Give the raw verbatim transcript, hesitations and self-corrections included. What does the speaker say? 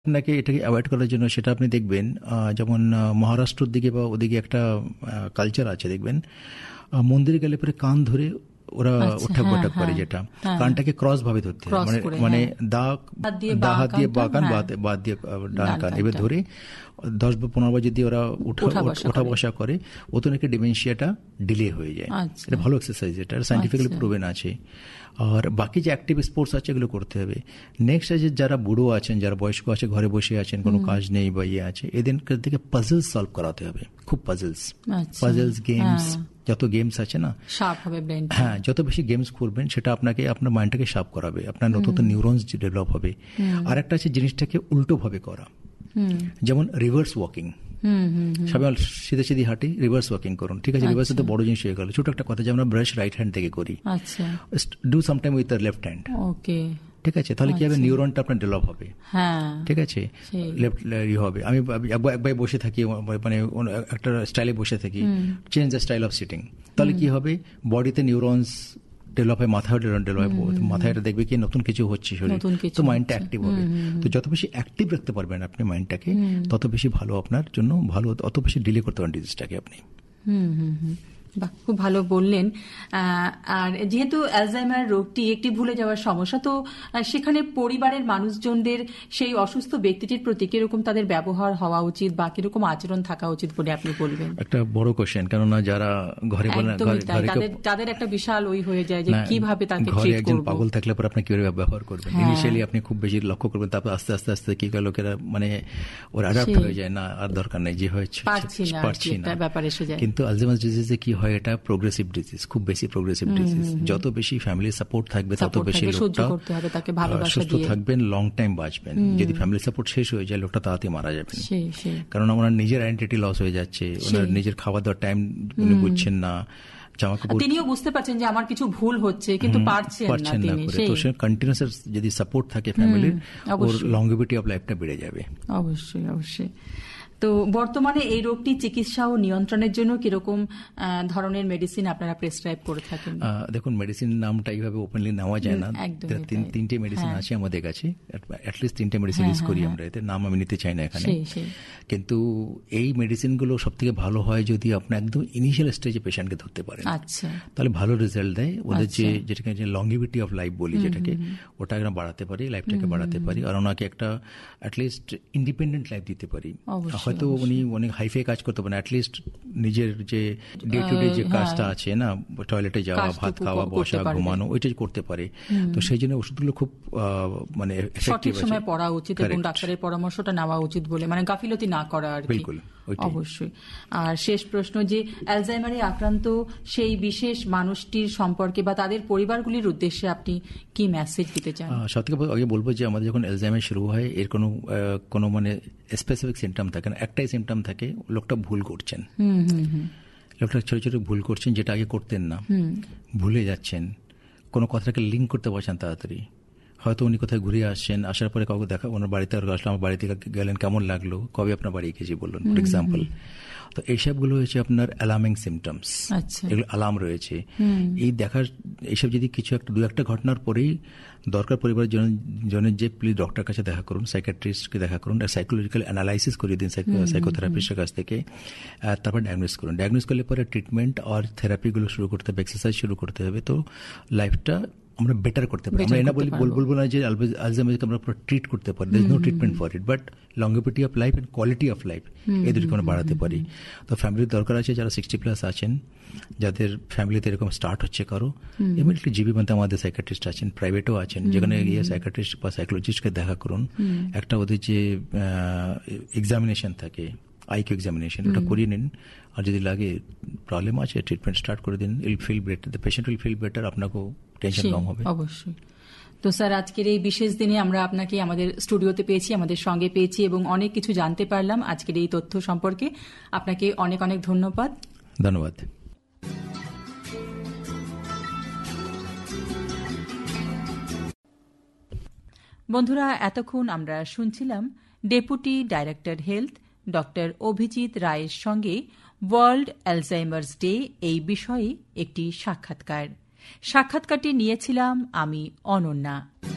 আপনাকে এটাকে অ্যাভয়েড করার জন্য সেটা আপনি দেখবেন যেমন মহারাষ্ট্রের দিকে বা ওদিকে একটা কালচার আছে, দেখবেন মন্দিরে গেলে পরে কান ধরে ওরা ওঠা বৈঠক করে, যেটা কানটাকে ক্রস ভাবে ধরতে হয়, মানে মানে দা দা হাত দিয়ে বা কান বাদ দিয়ে ডান কান এবার ধরে দশ বা পনেরো বার যদি ওরা ওঠা বসা করে, ওতে নাকি ডিমেনশিয়াটা ডিলে হয়ে যায়। এটা ভালো এক্সারসাইজ, এটা সাইন্টিফিক্যালি প্রুভেন আছে। আর বাকি যে অ্যাক্টিভ স্পোর্টস আছে এগুলো করতে হবে। নেক্সট আছে যারা বুড়ো আছেন, যারা বয়স্ক আছে, ঘরে বসে আছেন, কোনো কাজ নেই বা ইয়ে আছে, এদের থেকে পাজলস সলভ করাতে হবে, খুব পাজলস পাজলস গেমস, যত গেমস আছে না, হ্যাঁ যত বেশি গেমস করবেন সেটা আপনাকে আপনার মাইন্ডটাকে শার্প করাবে, আপনার নতুন নিউরনস ডেভেলপ হবে। আর একটা আছে জিনিসটাকে উল্টো ভাবে করা, যেমন রিভার্স ওয়াকিং। সবাই সিধে সিধি হাঁটি, রিভার্স ওয়াকিং করুন, ঠিক আছে? রিভার্স তো বড় জিনিস হয়ে গেল। ছোট একটা কথা, যে আমরা ব্রাশ রাইট হ্যান্ড থেকে করি, do sometime with left hand, ঠিক আছে? তাহলে কি হবে, নিউরনটা আপনার ডেভেলপ হবে, ঠিক আছে? লেফট ই হবে। আমি একবার বসে থাকি, মানে একটা স্টাইলে বসে থাকি, change the style of sitting, তাহলে কি হবে, বডিতে নিউরনস ডেভেলপ হয়, মাথায় ডেভেলপ হয়, মাথায় দেখবে কি নতুন কিছু হচ্ছে শরীর, তো মাইন্ডটা অ্যাক্টিভ হবে। তো যত বেশি অ্যাক্টিভ রাখতে পারবেন আপনি মাইন্ডটাকে, তত বেশি ভালো আপনার জন্য, ভালো অত বেশি ডিলে করতে পারেন ডিজিজটাকে আপনি। খুব ভালো বললেন। আর যেহেতু অ্যালজাইমার রোগটি একটি ভুলে যাওয়ার সমস্যা, তো সেখানে পরিবারের মানুষজনদের সেই অসুস্থ ব্যক্তিটির প্রতি কিরকম তাদের ব্যবহার হওয়া উচিত বা কিরকম আচরণ থাকা উচিত বলে আপনি বলবেন? একটা বড় কোশ্চেন, কেননা যারা ঘরে তাদের একটা বিশাল ওই হয়ে যায় যে কিভাবে তাকে ট্রিট করব। একজন পাগল থাকলে পরে আপনি কিভাবে ব্যবহার করবেন, ইনিশিয়ালি আপনি খুব বেশি লক্ষ্য করবেন, তারপর আস্তে আস্তে আস্তে কি করে লোকেরা মানে ওর অ্যাডাপ্ট হয়ে যায়, না আর দরকার নেই, যে হয়েছে পারছি না ব্যাপার এসে যায়। কিন্তু আলজাইমার ডিজিজে কি হয়, এটা প্রোগ্রেসিভ ডিজিজ, খুব বেশি প্রোগ্রেসিভ ডিজিজ। যত বেশি ফ্যামিলি সাপোর্ট থাকবে তত বেশি লোকটা সুস্থ থাকবেন, লং টাইম বাঁচবেন। যদি ফ্যামিলি সাপোর্ট শেষ হয়ে যায়, লোকটা তাড়াতাড়ি মারা যাবেন, কারণ ওনার নিজের আইডেন্টিটি লস হয়ে যাচ্ছে, ওনার নিজের খাওয়া দাওয়ার টাইম উনি বুঝছেন না, তিনিও বুঝতে পারছেন যে আমার কিছু ভুল হচ্ছে, কিন্তু পারছেন না করে। তো সে কন্টিনিউয়াস যদি সাপোর্ট থাকে ফ্যামিলির, ওর লংগেভিটি অফ লাইফটা বেড়ে যাবে। অবশ্যই অবশ্যই। তো বর্তমানে এই রোগটি চিকিৎসা ও নিয়ন্ত্রণের জন্য কিরকম ধরনের মেডিসিন আপনারা প্রেসক্রাইব করে থাকেন? দেখুন, মেডিসিন নামটা এইভাবে ওপেনলি নেওয়া যায় না, তিনটে মেডিসিন আছে আমাদের কাছে, অ্যাটলিস্ট তিনটে মেডিসিন ইউজ করি আমরা, এতে নাম আমি নিতে চাই না এখানে। কিন্তু এই মেডিসিনগুলো সব থেকে ভালো হয় যদি আপনি একদম ইনিশিয়াল স্টেজে পেশেন্টকে ধরতে পারেন, তাহলে ভালো রেজাল্ট দেয়। ওদের যে যেটাকে লংগেভিটি অফ লাইফ বলি, যেটাকে ওটা আমরা বাড়াতে পারি, লাইফটাকে বাড়াতে পারি, আর ওনাকে একটা অ্যাটলিস্ট ইন্ডিপেন্ডেন্ট লাইফ দিতে পারি। হয়তো উনি অনেক হাইফাই কাজ করতে পারেন, অ্যাটলিস্ট নিজের যে ডে টু ডে যে কাজটা আছে না, টয়লেটে যাওয়া, ভাত খাওয়া, বসা, ঘুমানো, ওইটাই করতে পারে। তো সেই জন্য ওষুধগুলো খুব মানে সঠিক সময় পড়া উচিত এবং ডাক্তারের পরামর্শটা নেওয়া উচিত বলে, মানে গাফিলতি না করা আর কি। অবশ্যই। আর শেষ প্রশ্ন, যে অ্যালজাইমারে আক্রান্ত সেই বিশেষ মানুষটির সম্পর্কে বা তাদের পরিবারগুলির উদ্দেশ্যে আপনি কি মেসেজ দিতে চান? সব থেকে আগে বলবো যে আমাদের যখন অ্যালজাইমার শুরু হয়, এর কোনো কোনো মানে স্পেসিফিক সিমটম থাকে না, একটাই সিমটম থাকে, লোকটা ভুল করছেন, লোকটা ছোট ছোট ভুল করছেন যেটা আগে করতেন না, ভুলে যাচ্ছেন, কোনো কথাটাকে লিঙ্ক করতে পারছেন তাড়াতাড়ি। হয়তো উনি কোথায় ঘুরে আসছেন, আসার পরে কাউকে দেখা, ওনার বাড়িতে আসলে আমার বাড়িতে গেলেন, কেমন লাগলো, কবে আপনার বাড়ি গেছি বললেন, ফর এক্সাম্পল। তো এইসবগুলো হচ্ছে আপনার অ্যালার্মিং সিমটমস, এগুলো অ্যালার্ম রয়েছে। এই দেখার এইসব যদি কিছু একটা দু একটা ঘটনার পরেই দরকার পরিবারের জনের যে প্লিজ ডক্টর কাছে দেখা করুন, সাইকিয়াট্রিস্টকে দেখা করুন, সাইকোলজিক্যাল অ্যানালাইসিস করিয়ে দিন সাইকোথেরাপিস্টের কাছ থেকে, তারপর ডায়াগনোস করুন। ডায়াগনোস করলে পরে ট্রিটমেন্ট আর থেরাপিগুলো শুরু করতে হবে, এক্সারসাইজ শুরু করতে হবে। তো লাইফটা আমরা বেটার করতে পারি। আমরা এটা বলবো না যে আলজাইমারকে আমরা ট্রিট করতে পারি, there is no treatment for it, but লংগেভিটি of life and quality of life এই দুটোকে আমরা বাড়াতে পারি। তো ফ্যামিলির দরকার আছে, যারা সিক্সটি প্লাস আছেন, যাদের ফ্যামিলিতে এরকম স্টার্ট হচ্ছে কারো, ইমিডিয়েটলি জিবি মধ্যে আমাদের সাইকিয়াট্রিস্ট আছেন, প্রাইভেটও আছেন, যেখানে গিয়ে সাইকিয়াট্রিস্ট বা সাইকোলজিস্টকে দেখা করুন। একটা ওদের যে এক্সামিনেশন থাকে, আইকিউ এক্সামিনেশন, ওটা করিয়ে নিন। আর যদি লাগে প্রবলেম আছে, ট্রিটমেন্ট স্টার্ট করে দিন, will feel better, the patient will feel better, আপনাকেও টেনশন কম হবে। অবশ্যই। তো স্যার, আজকের এই বিশেষ দিনে আমরা আপনাকে আমাদের স্টুডিওতে পেয়েছি, আমাদের সঙ্গে পেয়েছি এবং অনেক কিছু জানতে পারলাম আজকের এই তথ্য সম্পর্কে। আপনাকে অনেক অনেক ধন্যবাদ। ধন্যবাদ। বন্ধুরা, এতক্ষণ আমরা শুনছিলাম deputy director health doctor Abhijit রায়ের সঙ্গে ওয়ার্ল্ড অ্যালজাইমার্স ডে এই বিষয়ে একটি সাক্ষাৎকার। সাক্ষাৎকারটি নিয়েছিলাম আমি অনন্যা।